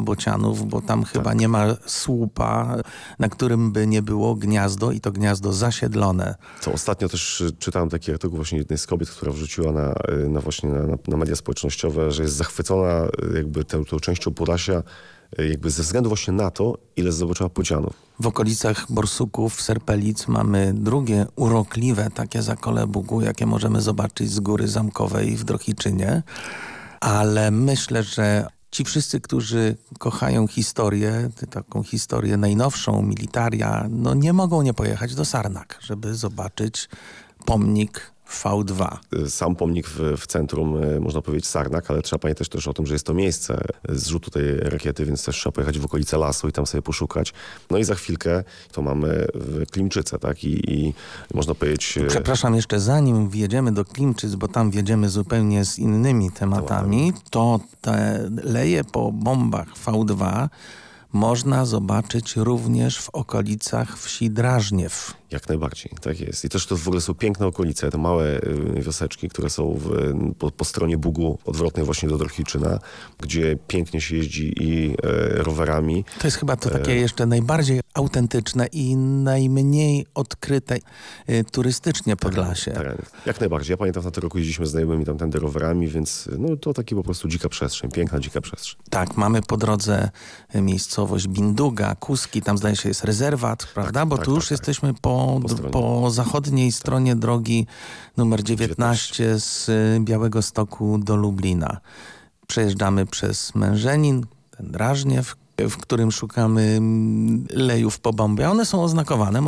bocianów, bo tam chyba nie ma słupa, na którym by nie było gniazdo i to gniazdo zasiedlone. To ostatnio też czytałem taki artykuł właśnie jednej z kobiet, która wrzuciła na media społecznościowe, że jest zachwycona jakby tą częścią Podlasia jakby ze względu właśnie na to, ile zobaczyła bocianów. W okolicach Borsuków, Serpelic mamy drugie urokliwe takie zakole Bugu, jakie możemy zobaczyć z Góry Zamkowej w Drohiczynie. Ale myślę, że ci wszyscy, którzy kochają historię, taką historię najnowszą, militaria, no nie mogą nie pojechać do Sarnak, żeby zobaczyć pomnik V2. Sam pomnik w centrum, można powiedzieć, Sarnak, ale trzeba pamiętać też o tym, że jest to miejsce zrzutu tej rakiety, więc też trzeba pojechać w okolice lasu i tam sobie poszukać. No i za chwilkę to mamy Klimczyce, tak? I można powiedzieć... Przepraszam, jeszcze zanim wjedziemy do Klimczyc, bo tam wjedziemy zupełnie z innymi tematami, to te leje po bombach V2 można zobaczyć również w okolicach wsi Drażniew. Jak najbardziej, tak jest. I też to w ogóle są piękne okolice, te małe wioseczki, które są po stronie Bugu, odwrotnej właśnie do Drohiczyna, gdzie pięknie się jeździ i rowerami. To jest chyba to takie jeszcze najbardziej autentyczne i najmniej odkryte turystycznie Podlasie. Tereny. Jak najbardziej. Ja pamiętam, w tym roku jeździliśmy z znajomymi tamtędy rowerami, więc no, to taki po prostu dzika przestrzeń, piękna dzika przestrzeń. Tak, mamy po drodze miejscowość Binduga, Kuski, tam zdaje się jest rezerwat, prawda? Bo tu już jesteśmy po zachodniej stronie drogi numer 19 z Białegostoku do Lublina. Przejeżdżamy przez Mężenin, ten Drażniew, w którym szukamy lejów po bombie. One są oznakowane,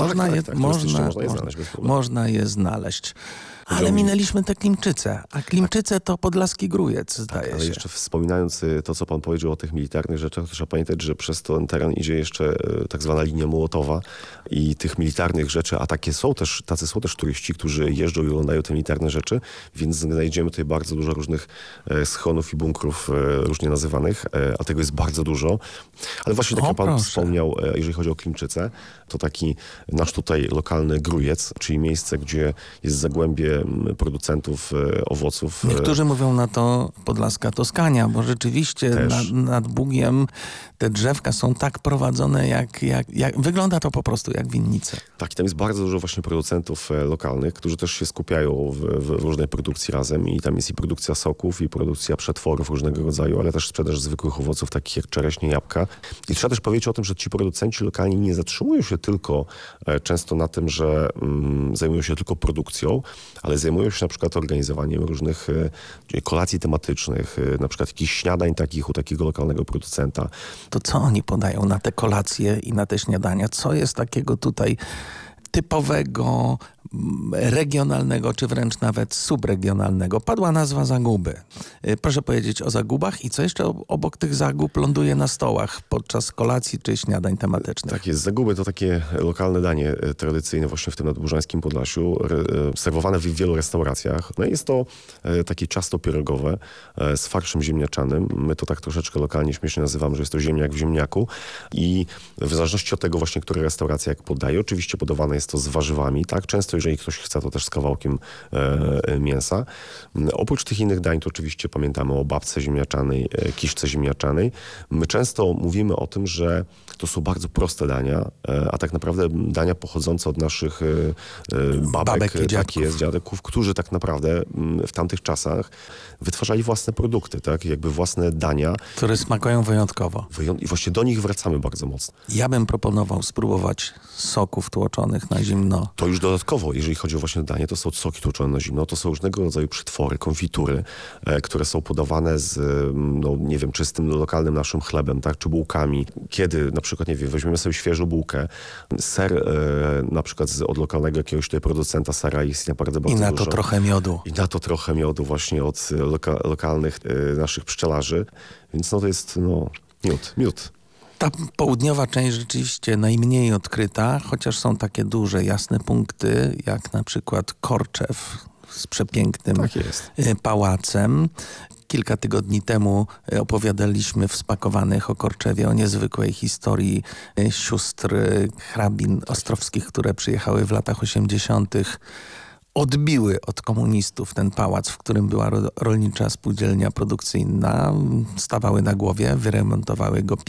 można je znaleźć. Ale minęliśmy te Klimczyce, a Klimczyce to Podlaski Grójec, zdaje ale się. jeszcze wspominając to, co pan powiedział o tych militarnych rzeczach, to trzeba pamiętać, że przez ten teren idzie jeszcze tak zwana linia Mołotowa i tych militarnych rzeczy, a tacy są też turyści, którzy jeżdżą i oglądają te militarne rzeczy, więc znajdziemy tutaj bardzo dużo różnych schronów i bunkrów różnie nazywanych, a tego jest bardzo dużo. Ale właśnie tak jak pan wspomniał, jeżeli chodzi o Klimczyce, to taki nasz tutaj lokalny Grójec, czyli miejsce, gdzie jest zagłębie producentów owoców. Niektórzy mówią na to podlaska Toskania, bo rzeczywiście nad Bugiem te drzewka są tak prowadzone, jak wygląda to po prostu jak winnice. Tak, i tam jest bardzo dużo właśnie producentów lokalnych, którzy też się skupiają w różnej produkcji razem i tam jest i produkcja soków, i produkcja przetworów różnego rodzaju, ale też sprzedaż zwykłych owoców, takich jak czereśnie, jabłka. I trzeba też powiedzieć o tym, że ci producenci lokalni nie zatrzymują się tylko często na tym, że zajmują się tylko produkcją, ale zajmują się na przykład organizowaniem różnych kolacji tematycznych, na przykład jakichś śniadań takich u takiego lokalnego producenta. To co oni podają na te kolacje i na te śniadania? Co jest takiego tutaj typowego, regionalnego, czy wręcz nawet subregionalnego? Padła nazwa Zaguby. Proszę powiedzieć o Zagubach i co jeszcze obok tych Zagób ląduje na stołach podczas kolacji czy śniadań tematycznych? Tak jest. Zaguby to takie lokalne danie tradycyjne właśnie w tym nadburzańskim Podlasiu, serwowane w wielu restauracjach. No i jest to takie ciasto pierogowe z farszem ziemniaczanym. My to tak troszeczkę lokalnie śmiesznie nazywamy, że jest to ziemniak w ziemniaku i w zależności od tego właśnie, która restauracja jak podaje, oczywiście podawane jest to z warzywami, tak? Często jeżeli ktoś chce, to też z kawałkiem mięsa. Oprócz tych innych dań, to oczywiście pamiętamy o babce ziemniaczanej, kiszce ziemniaczanej. My często mówimy o tym, że to są bardzo proste dania, a tak naprawdę dania pochodzące od naszych babek i dziadków, którzy tak naprawdę w tamtych czasach wytwarzali własne produkty, tak? Jakby własne dania. Które smakują wyjątkowo. I właśnie do nich wracamy bardzo mocno. Ja bym proponował spróbować soków tłoczonych na zimno. To już dodatkowo, jeżeli chodzi o właśnie danie, to są soki tłoczone na zimno, to są różnego rodzaju przetwory, konfitury, które są podawane z, no nie wiem, czystym, lokalnym naszym chlebem, tak, czy bułkami. Kiedy na przykład, nie wiem, weźmiemy sobie świeżą bułkę, ser na przykład od lokalnego jakiegoś tutaj producenta sera jest naprawdę bardzo dużo. I na to trochę miodu. I na to trochę miodu właśnie od lokalnych naszych pszczelarzy, więc no to jest miód. Ta południowa część rzeczywiście najmniej odkryta, chociaż są takie duże, jasne punkty, jak na przykład Korczew z przepięknym pałacem. Kilka tygodni temu opowiadaliśmy w Spakowanych o Korczewie, o niezwykłej historii sióstr hrabin ostrowskich, które przyjechały w latach 80. Odbiły od komunistów ten pałac, w którym była rolnicza spółdzielnia produkcyjna. Stawały na głowie, wyremontowały go